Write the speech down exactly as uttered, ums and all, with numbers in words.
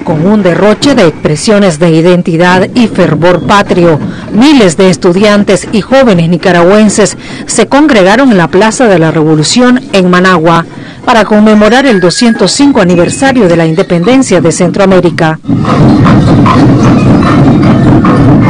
Con un derroche de expresiones de identidad y fervor patrio, miles de estudiantes y jóvenes nicaragüenses se congregaron en la Plaza de la Revolución en Managua para conmemorar el doscientos cinco aniversario de la independencia de Centroamérica.